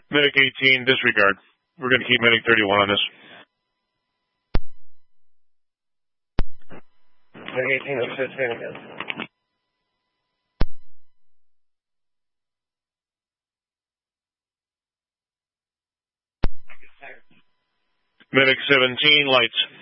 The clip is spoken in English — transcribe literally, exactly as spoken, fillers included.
Medic eighteen, disregard. We're going to keep Medic thirty-one on this. Medic eighteen, let's hit spin again. Medic seventeen, lights.